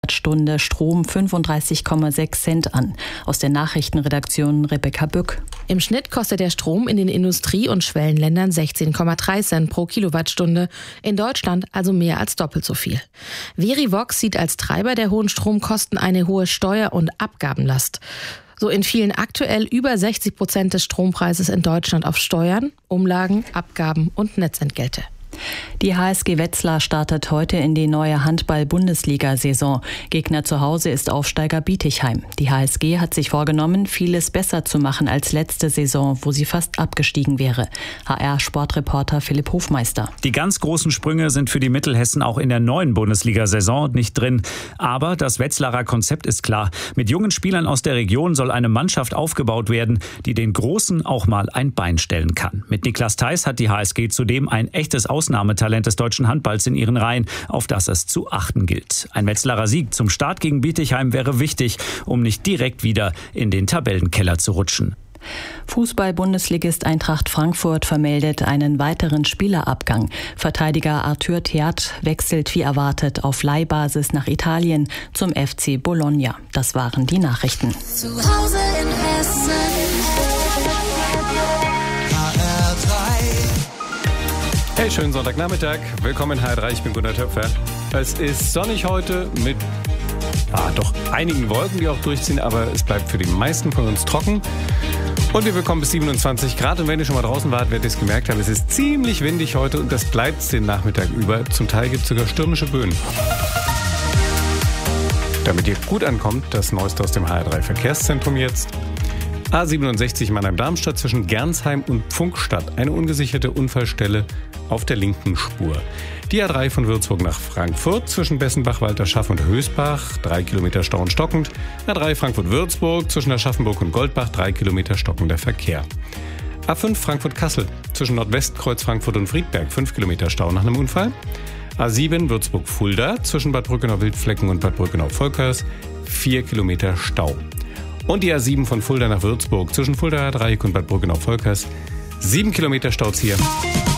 Stunde Strom 35,6 Cent an. Aus der Nachrichtenredaktion Rebecca Bück. Im Schnitt kostet der Strom in den Industrie- und Schwellenländern 16,3 Cent pro Kilowattstunde. In Deutschland also mehr als doppelt so viel. Verivox sieht als Treiber der hohen Stromkosten eine hohe Steuer- und Abgabenlast. So entfielen aktuell über 60% des Strompreises in Deutschland auf Steuern, Umlagen, Abgaben und Netzentgelte. Die HSG Wetzlar startet heute in die neue Handball-Bundesliga-Saison. Gegner zu Hause ist Aufsteiger Bietigheim. Die HSG hat sich vorgenommen, vieles besser zu machen als letzte Saison, wo sie fast abgestiegen wäre. HR-Sportreporter Philipp Hofmeister. Die ganz großen Sprünge sind für die Mittelhessen auch in der neuen Bundesliga-Saison nicht drin. Aber das Wetzlarer Konzept ist klar. Mit jungen Spielern aus der Region soll eine Mannschaft aufgebaut werden, die den Großen auch mal ein Bein stellen kann. Mit Niklas Theis hat die HSG zudem ein echtes Ausnahmetalent des deutschen Handballs in ihren Reihen, auf das es zu achten gilt. Ein Wetzlarer Sieg zum Start gegen Bietigheim wäre wichtig, um nicht direkt wieder in den Tabellenkeller zu rutschen. Fußball-Bundesligist Eintracht Frankfurt vermeldet einen weiteren Spielerabgang. Verteidiger Arthur Theat wechselt wie erwartet auf Leihbasis nach Italien zum FC Bologna. Das waren die Nachrichten. Zu Hause in Hessen. Hey, schönen Sonntagnachmittag. Willkommen in HR3, ich bin Gunnar Töpfer. Es ist sonnig heute mit doch einigen Wolken, die auch durchziehen, aber es bleibt für die meisten von uns trocken. Und wir bekommen bis 27 Grad. Und wenn ihr schon mal draußen wart, werdet ihr es gemerkt haben, es ist ziemlich windig heute und das bleibt den Nachmittag über. Zum Teil gibt es sogar stürmische Böen. Damit ihr gut ankommt, das Neueste aus dem HR3 Verkehrszentrum jetzt. A67 Mannheim-Darmstadt zwischen Gernsheim und Pfunkstadt. Eine ungesicherte Unfallstelle auf der linken Spur. Die A3 von Würzburg nach Frankfurt zwischen Bessenbach-Walterschaff und Hösbach. 3 Kilometer Stau und stockend. A3 Frankfurt-Würzburg zwischen Aschaffenburg und Goldbach. 3 Kilometer stockender Verkehr. A5 Frankfurt-Kassel zwischen Nordwestkreuz Frankfurt und Friedberg. 5 Kilometer Stau nach einem Unfall. A7 Würzburg-Fulda zwischen Bad Brückenau-Wildflecken und Bad Brückenau-Volkers. 4 Kilometer Stau. Und die A7 von Fulda nach Würzburg zwischen Fuldaer Dreieck und Bad Brückenau-Volkers. 7 Kilometer Stauzieher.